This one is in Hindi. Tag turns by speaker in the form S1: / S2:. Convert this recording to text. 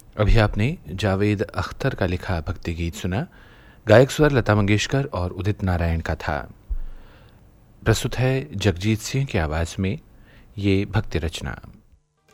S1: अभी आपने जावेद अख्तर का लिखा भक्ति गीत सुना। गायक स्वर लता मंगेशकर और उदित नारायण का था। प्रस्तुत है जगजीत सिंह की आवाज में ये भक्ति रचना।